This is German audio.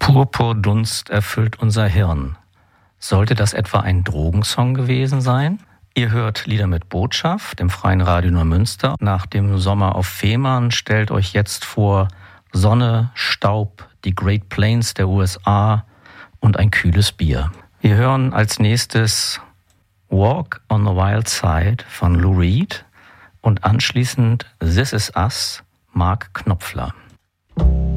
Purpurdunst erfüllt unser Hirn. Sollte das etwa ein Drogensong gewesen sein? Ihr hört Lieder mit Botschaft im Freien Radio Neumünster. Nach dem Sommer auf Fehmarn stellt euch jetzt vor Sonne, Staub, die Great Plains der USA und ein kühles Bier. Wir hören als nächstes Walk on the Wild Side von Lou Reed und anschließend This Is Us, Mark Knopfler.